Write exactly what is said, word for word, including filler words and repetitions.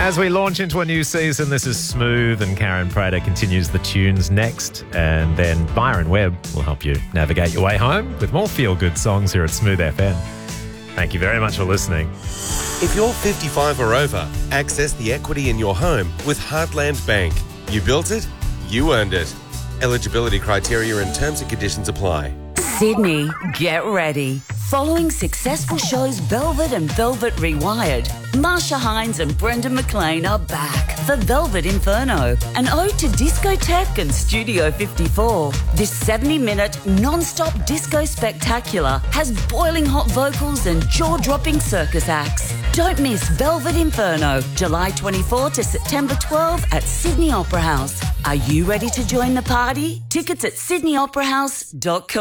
As we launch into a new season, this is Smooth, and Karen Prater continues the tunes next. And then Byron Webb will help you navigate your way home with more feel-good songs here at Smooth F M. Thank you very much for listening. If you're fifty-five or over, access the equity in your home with Heartland Bank. You built it, you earned it. Eligibility criteria and terms and conditions apply. Sydney, get ready. Following successful shows Velvet and Velvet Rewired, Marsha Hines and Brendan McLean are back for Velvet Inferno, an ode to discotheque and Studio fifty-four. This seventy-minute non-stop disco spectacular has boiling hot vocals and jaw-dropping circus acts. Don't miss Velvet Inferno, July twenty-fourth to September twelfth at Sydney Opera House. Are you ready to join the party? Tickets at sydney opera house dot com.